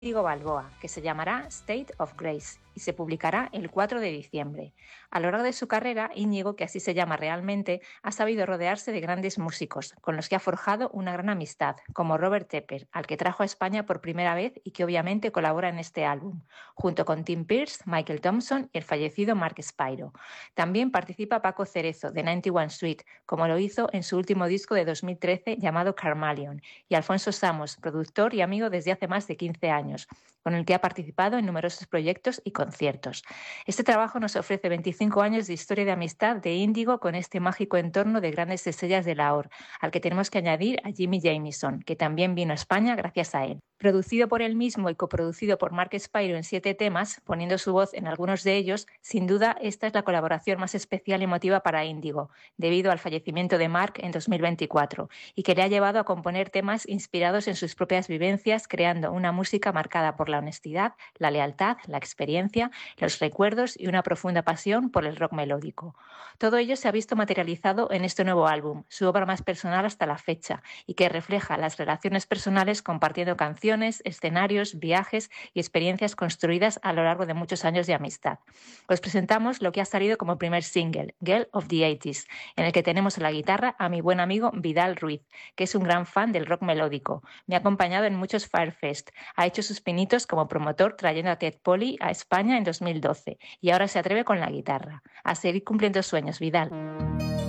Íñigo Balboa, que se llamará State of Grace y se publicará el 4 de diciembre. A lo largo de su carrera, Íñigo, que así se llama realmente, ha sabido rodearse de grandes músicos, con los que ha forjado una gran amistad, como Robert Tepper, al que trajo a España por primera vez y que obviamente colabora en este álbum, junto con Tim Pierce, Michael Thompson y el fallecido Mark Spiro. También participa Paco Cerezo, de 91 Suite, como lo hizo en su último disco de 2013 llamado Carmalion, y Alfonso Samos, productor y amigo desde hace más de 15 años, con el que ha participado en numerosos proyectos y conciertos. Este trabajo nos ofrece 25 años de historia de amistad de Índigo con este mágico entorno de grandes estrellas de la OR, al que tenemos que añadir a Jimmy Jamison, que también vino a España gracias a él. Producido por él mismo y coproducido por Mark Spiro en 7 temas, poniendo su voz en algunos de ellos, sin duda esta es la colaboración más especial y emotiva para Índigo, debido al fallecimiento de Mark en 2024, y que le ha llevado a componer temas inspirados en sus propias vivencias, creando una música marcada por la honestidad, la lealtad, la experiencia, los recuerdos y una profunda pasión por el rock melódico. Todo ello se ha visto materializado en este nuevo álbum, su obra más personal hasta la fecha, y que refleja las relaciones personales compartiendo canciones, escenarios, viajes y experiencias construidas a lo largo de muchos años de amistad. Os presentamos lo que ha salido como primer single, Girl of the 80s, en el que tenemos a la guitarra a mi buen amigo Vidal Ruiz, que es un gran fan del rock melódico. Me ha acompañado en muchos Firefest, ha hecho sus pinitos como promotor trayendo a Ted Polly a España en 2012 y ahora se atreve con la guitarra. A seguir cumpliendo sueños, Vidal.